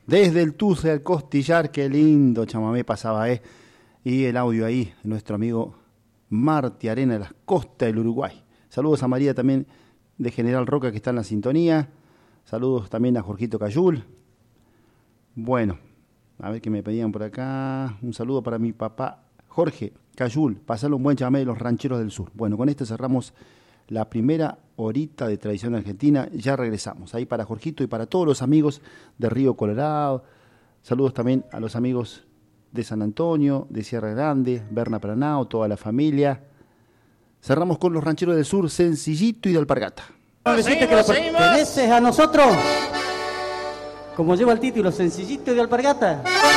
Desde el Tuce al Costillar, qué lindo chamamé pasaba, Y el audio ahí, nuestro amigo Marti Arena de las costas del Uruguay. Saludos a María también de General Roca que está en la sintonía. Saludos también a Jorgito Cayul. Bueno, a ver qué me pedían por acá. Un saludo para mi papá Jorge Cayul. Pasarle un buen chamamé de los rancheros del sur. Bueno, con esto cerramos la primera horita de Tradición Argentina. Ya regresamos. Ahí para Jorgito y para todos los amigos de Río Colorado. Saludos también a los amigos de San Antonio, de Sierra Grande, Berna Pranao, toda la familia. Cerramos con los rancheros del sur, Sencillito y de Alpargata. ¿No deciste que lo perteneces a nosotros? Como lleva el título, Sencillito y de Alpargata.